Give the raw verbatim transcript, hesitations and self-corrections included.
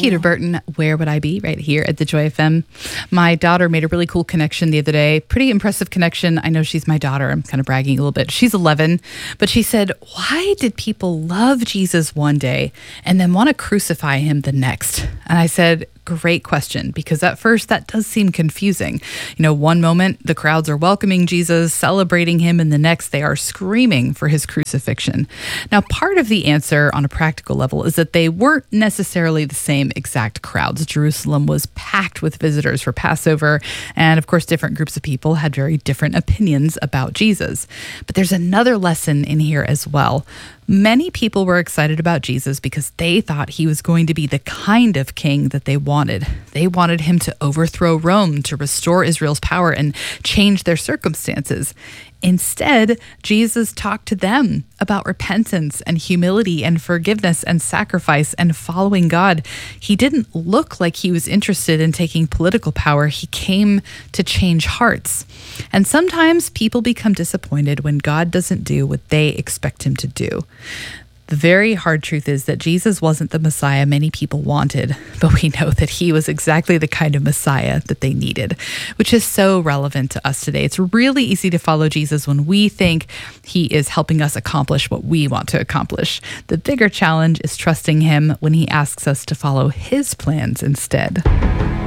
Peter Burton, Where Would I Be? Right here at the Joy F M. My daughter made a really cool connection the other day. Pretty impressive connection. I know she's my daughter. I'm kind of bragging a little bit. She's eleven, but she said, why did people love Jesus one day and then want to crucify him the next? And I said, great question, because at first that does seem confusing. You know, one moment the crowds are welcoming Jesus, celebrating him, and the next they are screaming for his crucifixion. Now, part of the answer on a practical level is that they weren't necessarily the same exact crowds. Jerusalem was packed with visitors for Passover, and of course, different groups of people had very different opinions about Jesus. But there's another lesson in here as well. Many people were excited about Jesus because they thought he was going to be the kind of king that they wanted. They wanted him to overthrow Rome, to restore Israel's power and change their circumstances. Instead, Jesus talked to them about repentance and humility and forgiveness and sacrifice and following God. He didn't look like he was interested in taking political power. He came to change hearts. And sometimes people become disappointed when God doesn't do what they expect him to do. The very hard truth is that Jesus wasn't the Messiah many people wanted, but we know that he was exactly the kind of Messiah that they needed, which is so relevant to us today. It's really easy to follow Jesus when we think he is helping us accomplish what we want to accomplish. The bigger challenge is trusting him when he asks us to follow his plans instead.